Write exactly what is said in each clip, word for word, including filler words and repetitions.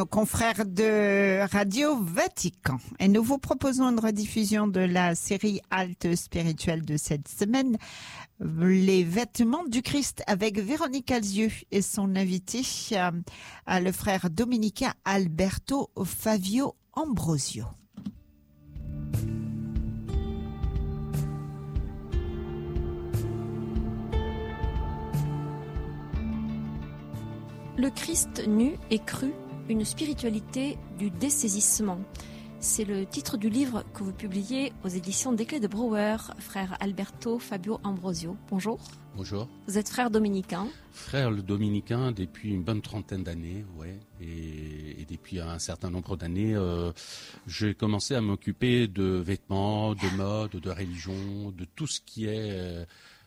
Nos confrères de Radio Vatican. Et nous vous proposons une rediffusion de la série Halte spirituelle de cette semaine, Les vêtements du Christ, avec Véronique Alzieux et son invité, euh, le frère dominicain Alberto Fabio Ambrosio. Le Christ nu et cru, une spiritualité du dessaisissement. C'est le titre du livre que vous publiez aux éditions des Clés de Brouwer, frère Alberto Fabio Ambrosio. Bonjour. Bonjour. Vous êtes frère dominicain. Frère le dominicain depuis une bonne trentaine d'années, ouais. Et, et depuis un certain nombre d'années, euh, j'ai commencé à m'occuper de vêtements, de mode, de religion, de tout ce qui est... Euh,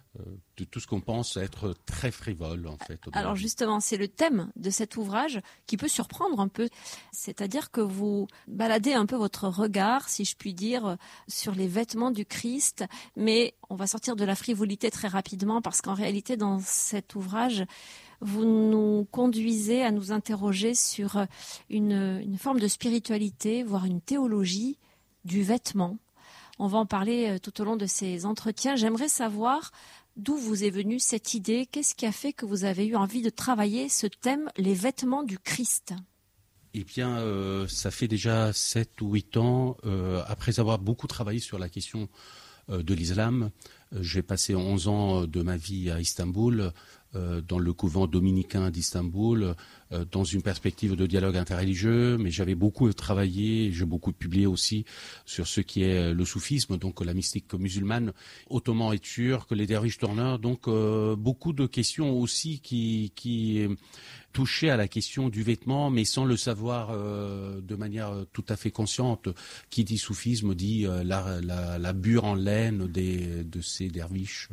de tout ce qu'on pense être très frivole, en fait. Alors justement, c'est le thème de cet ouvrage qui peut surprendre un peu. C'est-à-dire que vous baladez un peu votre regard, si je puis dire, sur les vêtements du Christ, mais on va sortir de la frivolité très rapidement parce qu'en réalité, dans cet ouvrage, vous nous conduisez à nous interroger sur une, une forme de spiritualité, voire une théologie du vêtement. On va en parler tout au long de ces entretiens. J'aimerais savoir d'où vous est venue cette idée. Qu'est-ce qui a fait que vous avez eu envie de travailler ce thème, les vêtements du Christ ? Eh bien, euh, ça fait déjà sept ou huit ans, euh, après avoir beaucoup travaillé sur la question euh, de l'islam. Euh, j'ai passé onze ans de ma vie à Istanbul, euh, dans le couvent dominicain d'Istanbul, euh, dans une perspective de dialogue interreligieux, mais j'avais beaucoup travaillé, j'ai beaucoup publié aussi sur ce qui est le soufisme, donc la mystique musulmane, ottoman et turc, les derviches tourneurs, donc euh, beaucoup de questions aussi qui... qui toucher à la question du vêtement, mais sans le savoir euh, de manière tout à fait consciente. Qui dit soufisme dit euh, la, la, la bure en laine des, de ces derviches.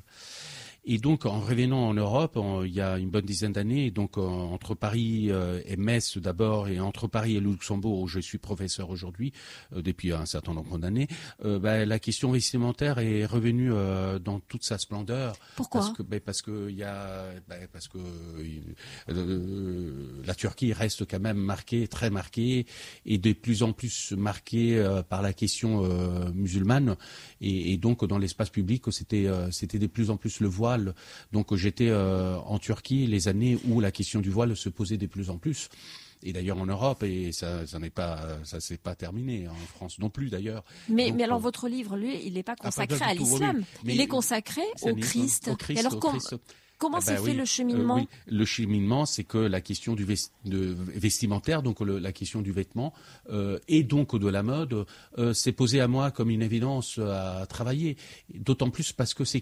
Et donc, en revenant en Europe, en, il y a une bonne dizaine d'années, donc en, entre Paris euh, et Metz d'abord, et entre Paris et le Luxembourg, où je suis professeur aujourd'hui, euh, depuis un certain nombre d'années, euh, bah, la question vestimentaire est revenue euh, dans toute sa splendeur. Pourquoi ? Parce que, bah, parce que il y a, bah, parce que euh, la Turquie reste quand même marquée, très marquée, et de plus en plus marquée euh, par la question euh, musulmane, et, et donc dans l'espace public, c'était, euh, c'était de plus en plus le voile. Donc j'étais euh, en Turquie les années où la question du voile se posait de plus en plus. Et d'ailleurs en Europe, et ça, ça n'est pas, ça s'est pas terminé en France non plus d'ailleurs. Mais, Donc, mais alors euh, votre livre, lui, il n'est pas consacré ah, pas à l'islam. Oui, il est consacré au Christ. Au Christ. Et alors au com- Christ. comment Ah s'est bah fait oui, le cheminement ? euh, oui. Le cheminement, c'est que la question du vest- de vestimentaire, donc le, la question du vêtement, euh, et donc de la mode, euh, s'est posée à moi comme une évidence à travailler. D'autant plus parce que c'est